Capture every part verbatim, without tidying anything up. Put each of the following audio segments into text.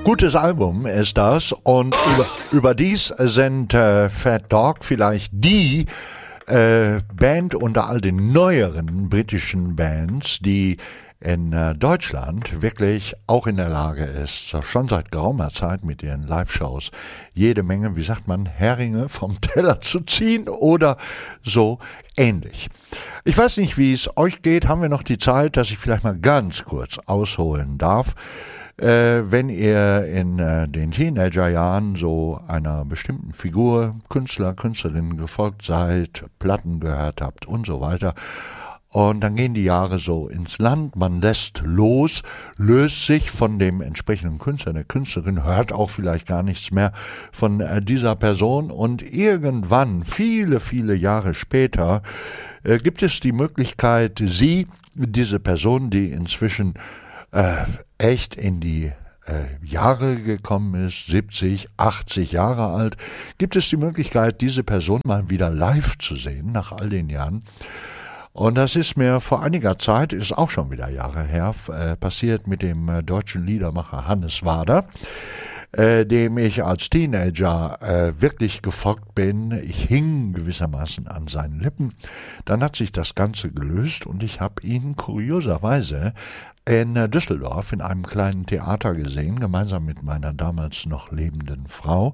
Gutes Album ist das und über, überdies sind äh, Fat Dog vielleicht die äh, Band unter all den neueren britischen Bands, die in äh, Deutschland wirklich auch in der Lage ist, schon seit geraumer Zeit mit ihren Live-Shows jede Menge, wie sagt man, Heringe vom Teller zu ziehen oder so ähnlich. Ich weiß nicht, wie es euch geht. Haben wir noch die Zeit, dass ich vielleicht mal ganz kurz ausholen darf? Äh, wenn ihr in äh, den Teenagerjahren so einer bestimmten Figur, Künstler, Künstlerin gefolgt seid, Platten gehört habt und so weiter, und dann gehen die Jahre so ins Land, man lässt los, löst sich von dem entsprechenden Künstler, der Künstlerin, hört auch vielleicht gar nichts mehr von äh, dieser Person und irgendwann, viele, viele Jahre später, äh, gibt es die Möglichkeit, sie, diese Person, die inzwischen äh, echt in die äh, Jahre gekommen ist, siebzig, achtzig Jahre alt, gibt es die Möglichkeit, diese Person mal wieder live zu sehen, nach all den Jahren. Und das ist mir vor einiger Zeit, ist auch schon wieder Jahre her, äh, passiert mit dem äh, deutschen Liedermacher Hannes Wader, äh, dem ich als Teenager äh, wirklich gefolgt bin. Ich hing gewissermaßen an seinen Lippen. Dann hat sich das Ganze gelöst und ich habe ihn kurioserweise in äh, Düsseldorf in einem kleinen Theater gesehen, gemeinsam mit meiner damals noch lebenden Frau,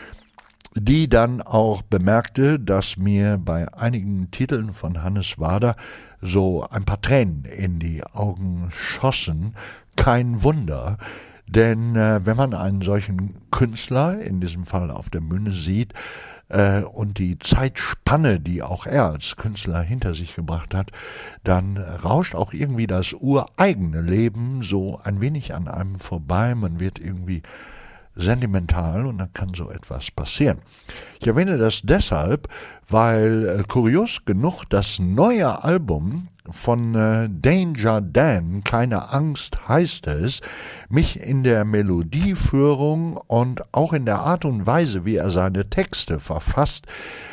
die dann auch bemerkte, dass mir bei einigen Titeln von Hannes Wader so ein paar Tränen in die Augen schossen. Kein Wunder, denn äh, wenn man einen solchen Künstler, in diesem Fall auf der Bühne, sieht äh, und die Zeitspanne, die auch er als Künstler hinter sich gebracht hat, dann rauscht auch irgendwie das ureigene Leben so ein wenig an einem vorbei. Man wird irgendwie sentimental und dann kann so etwas passieren. Ich erwähne das deshalb, weil äh, kurios genug das neue Album von äh, Danger Dan, Keine Angst heißt es, mich in der Melodieführung und auch in der Art und Weise, wie er seine Texte verfasst,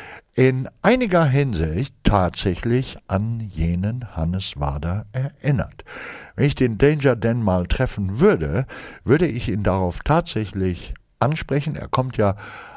in einiger Hinsicht tatsächlich an jenen Hannes Wader erinnert. Wenn ich den Danger Dan mal treffen würde, würde ich ihn darauf tatsächlich ansprechen. Er kommt ja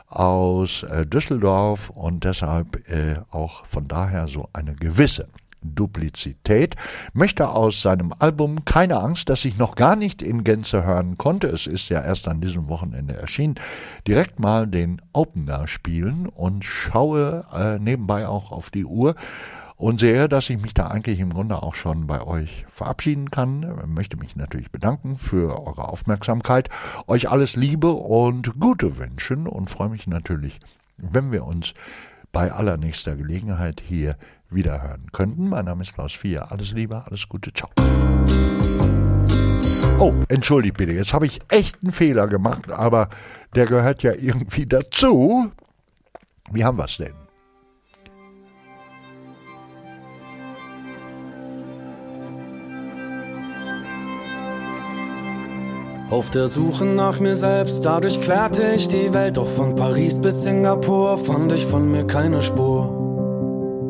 aus äh, Düsseldorf und deshalb äh, auch von daher so eine gewisse Duplizität, möchte aus seinem Album Keine Angst, das ich noch gar nicht in Gänze hören konnte, es ist ja erst an diesem Wochenende erschienen, direkt mal den Opener spielen und schaue äh, nebenbei auch auf die Uhr und sehe, dass ich mich da eigentlich im Grunde auch schon bei euch verabschieden kann. Ich möchte mich natürlich bedanken für eure Aufmerksamkeit, euch alles Liebe und Gute wünschen und freue mich natürlich, wenn wir uns bei allernächster Gelegenheit hier wiederhören könnten. Mein Name ist Klaus Vier. Alles Liebe, alles Gute, ciao. Oh, entschuldigt bitte, jetzt habe ich echt einen Fehler gemacht, aber der gehört ja irgendwie dazu. Wie haben wir es denn? Auf der Suche nach mir selbst, dadurch querte ich die Welt, doch von Paris bis Singapur fand ich von mir keine Spur.